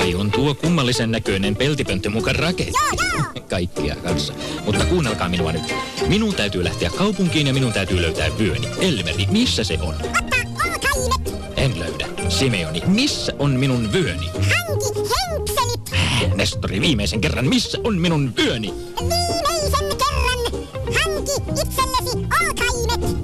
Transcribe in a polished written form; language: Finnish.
Vai on tuo kummallisen näköinen peltipönttö mukaan raketti? Joo. Kaikkia kanssa. Mutta kuunnelkaa minua nyt. Minun täytyy lähteä kaupunkiin ja minun täytyy löytää vyöni. Elmeri, missä se on? En löydä. Simeoni, missä on minun vyöni? Hanki henkselit. Nestori, viimeisen kerran, missä on minun vyöni? Viimeisen kerran. Hanki itsellesi olkaimet.